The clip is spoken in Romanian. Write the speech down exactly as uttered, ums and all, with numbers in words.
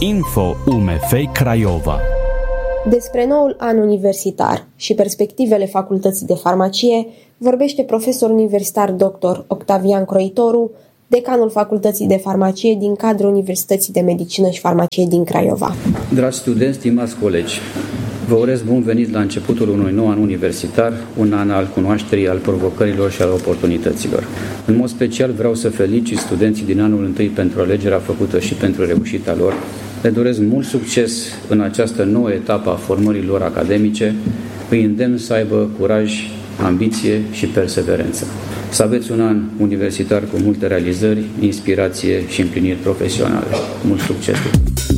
Info U M F Craiova. Despre noul an universitar și perspectivele Facultății de Farmacie vorbește profesor universitar doctor Octavian Croitoru, decanul Facultății de Farmacie din cadrul Universității de Medicină și Farmacie din Craiova. Dragi studenți, stimați colegi, vă urez bun venit la începutul unui nou an universitar, un an al cunoașterii, al provocărilor și al oportunităților. În mod special vreau să felicit studenții din anul întâi pentru alegerea făcută și pentru reușita lor. Le doresc mult succes în această nouă etapă a formării lor academice. Îi îndemn să aibă curaj, ambiție și perseverență. Să aveți un an universitar cu multe realizări, inspirație și împliniri profesionale. Mult succes!